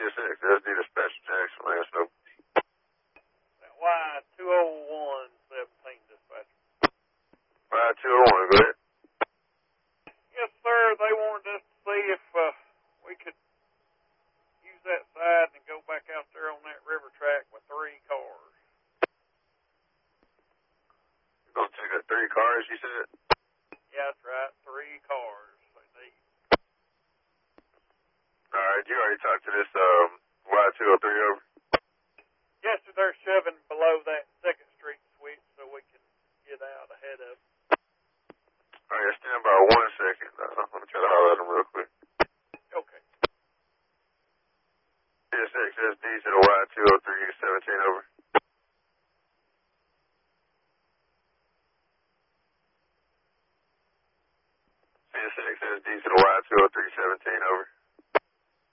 CSX, SD dispatch Jackson, Lansdale. Y20117 dispatcher. 5201, go ahead. Yes, sir. They wanted us to see if we could use that side and go back out there on that river track with 3 cars. You're going to take that 3 cars, you said? Yeah, that's right. 3 cars they need. All right, you already talked to this Y203 over? Yes, sir. They're shoving below that 2nd Street switch so we can get out ahead of them. All right, stand by 1 second. Let me try to holler at them real quick. Okay. CSX SD to the Y20317 over. CSX SD to the Y20317 over.